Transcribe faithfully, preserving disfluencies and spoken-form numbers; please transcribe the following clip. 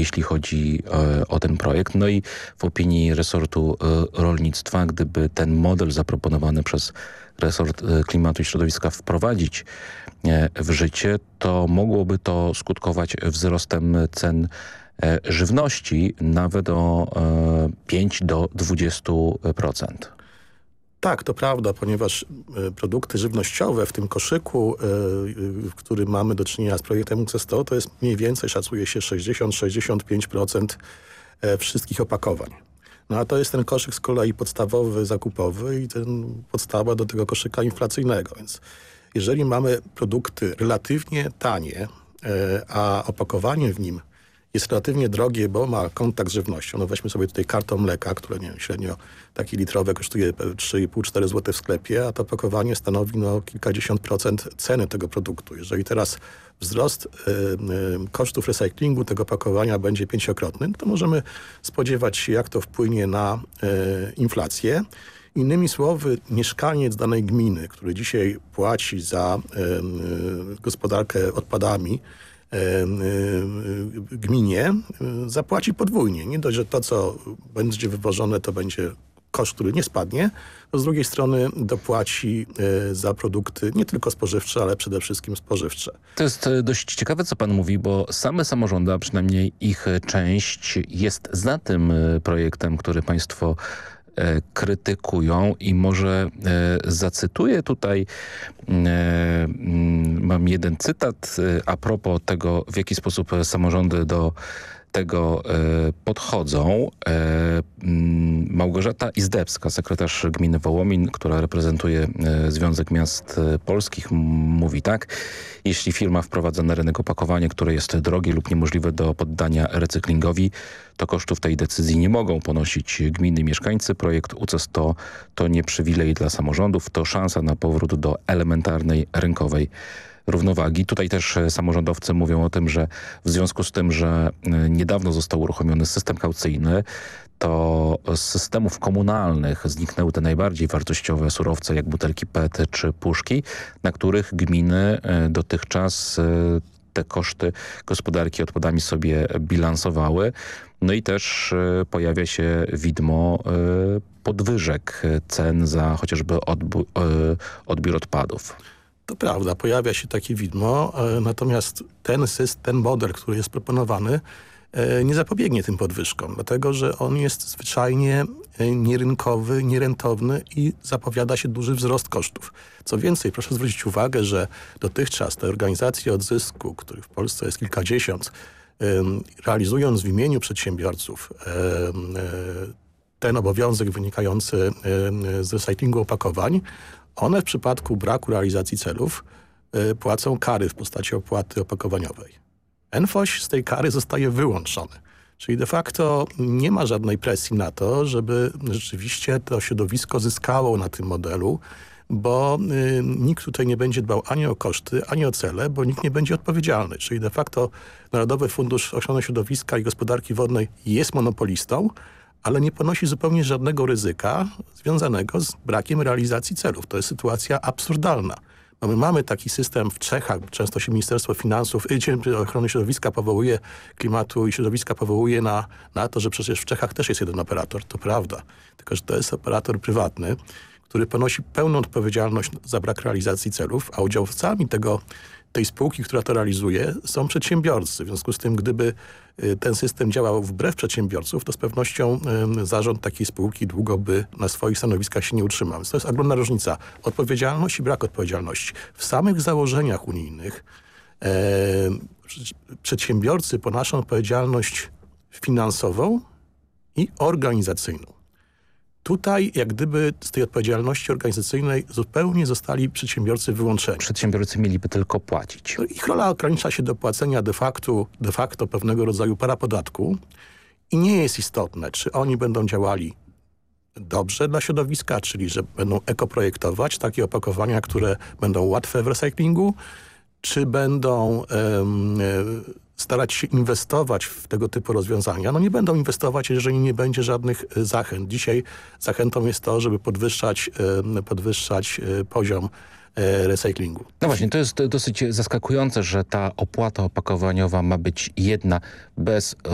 jeśli chodzi o ten projekt. No i w opinii resortu rolnictwa, gdyby ten model zaproponowany przez resort klimatu i środowiska wprowadzić w życie, to mogłoby to skutkować wzrostem cen żywności nawet o pięć do dwudziestu procent. Tak, to prawda, ponieważ produkty żywnościowe w tym koszyku, w którym mamy do czynienia z projektem U C sto, to jest mniej więcej, szacuje się, sześćdziesiąt do sześćdziesięciu pięciu procent wszystkich opakowań. No a to jest ten koszyk z kolei podstawowy, zakupowy i ten podstawa do tego koszyka inflacyjnego. Więc jeżeli mamy produkty relatywnie tanie, a opakowanie w nim jest relatywnie drogie, bo ma kontakt z żywnością. No weźmy sobie tutaj karton mleka, które nie wiem, średnio takie litrowe kosztuje trzy i pół do czterech złotych w sklepie, a to opakowanie stanowi no, kilkadziesiąt procent ceny tego produktu. Jeżeli teraz wzrost y, y, kosztów recyklingu tego opakowania będzie pięciokrotny, no to możemy spodziewać się, jak to wpłynie na y, inflację. Innymi słowy, mieszkaniec danej gminy, który dzisiaj płaci za y, y, gospodarkę odpadami, gminie zapłaci podwójnie. Nie dość, że to, co będzie wywożone, to będzie koszt, który nie spadnie, to z drugiej strony dopłaci za produkty nie tylko spożywcze, ale przede wszystkim spożywcze. To jest dość ciekawe, co pan mówi, bo same samorządy, a przynajmniej ich część, jest za tym projektem, który państwo krytykują i może e, zacytuję tutaj, e, mam jeden cytat e, a propos tego, w jaki sposób samorządy do tego e, podchodzą. E, Małgorzata Izdebska, sekretarz gminy Wołomin, która reprezentuje e, Związek Miast Polskich, mówi tak: jeśli firma wprowadza na rynek opakowanie, które jest drogie lub niemożliwe do poddania recyklingowi, to kosztów tej decyzji nie mogą ponosić gminy i mieszkańcy. Projekt U C sto to nie przywilej dla samorządów, to szansa na powrót do elementarnej rynkowej równowagi. Tutaj też samorządowcy mówią o tym, że w związku z tym, że niedawno został uruchomiony system kaucyjny, to z systemów komunalnych zniknęły te najbardziej wartościowe surowce, jak butelki P E T czy puszki, na których gminy dotychczas te koszty gospodarki odpadami sobie bilansowały. No i też pojawia się widmo podwyżek cen za chociażby odbiór odpadów. To prawda, pojawia się takie widmo, natomiast ten system, ten model, który jest proponowany, nie zapobiegnie tym podwyżkom, dlatego że on jest zwyczajnie nierynkowy, nierentowny i zapowiada się duży wzrost kosztów. Co więcej, proszę zwrócić uwagę, że dotychczas te organizacje odzysku, których w Polsce jest kilkadziesiąt, realizując w imieniu przedsiębiorców ten obowiązek wynikający z recyklingu opakowań, one w przypadku braku realizacji celów y, płacą kary w postaci opłaty opakowaniowej. N F O ś z tej kary zostaje wyłączony. Czyli de facto nie ma żadnej presji na to, żeby rzeczywiście to środowisko zyskało na tym modelu, bo y, nikt tutaj nie będzie dbał ani o koszty, ani o cele, bo nikt nie będzie odpowiedzialny. Czyli de facto Narodowy Fundusz Ochrony Środowiska i Gospodarki Wodnej jest monopolistą, ale nie ponosi zupełnie żadnego ryzyka związanego z brakiem realizacji celów. To jest sytuacja absurdalna. No my mamy taki system w Czechach, często się Ministerstwo Finansów, y, Ochrony Środowiska powołuje, Klimatu i Środowiska powołuje na, na to, że przecież w Czechach też jest jeden operator. To prawda, tylko że to jest operator prywatny, który ponosi pełną odpowiedzialność za brak realizacji celów, a udziałowcami tego tej spółki, która to realizuje, są przedsiębiorcy. W związku z tym, gdyby ten system działał wbrew przedsiębiorców, to z pewnością zarząd takiej spółki długo by na swoich stanowiskach się nie utrzymał. Więc to jest ogromna różnica. Odpowiedzialność i brak odpowiedzialności. W samych założeniach unijnych e, przedsiębiorcy ponoszą odpowiedzialność finansową i organizacyjną. Tutaj jak gdyby z tej odpowiedzialności organizacyjnej zupełnie zostali przedsiębiorcy wyłączeni. Przedsiębiorcy mieliby tylko płacić. Ich rola ogranicza się do płacenia de facto, de facto pewnego rodzaju parapodatku i nie jest istotne, czy oni będą działali dobrze dla środowiska, czyli że będą ekoprojektować takie opakowania, które będą łatwe w recyklingu, czy będą um, starać się inwestować w tego typu rozwiązania. No nie będą inwestować, jeżeli nie będzie żadnych zachęt. Dzisiaj zachętą jest to, żeby podwyższać, podwyższać poziom recyklingu. No właśnie, to jest dosyć zaskakujące, że ta opłata opakowaniowa ma być jedna bez